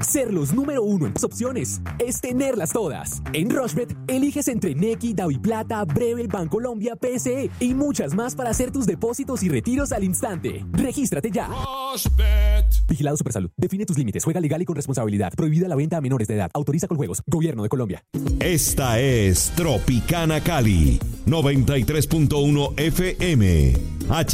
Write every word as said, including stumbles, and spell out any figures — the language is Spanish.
Ser los número uno en tus opciones es tenerlas todas. En Rushbet, eliges entre Nequi, DaviPlata, Brevel, Bancolombia, P S E y muchas más para hacer tus depósitos y retiros al instante. ¡Regístrate ya! Rushbet. Vigilado Supersalud. Define tus límites. Juega legal y con responsabilidad. Prohibida la venta a menores de edad. Autoriza con juegos. Gobierno de Colombia. Esta es Tropicana Cali, noventa y tres punto uno F M.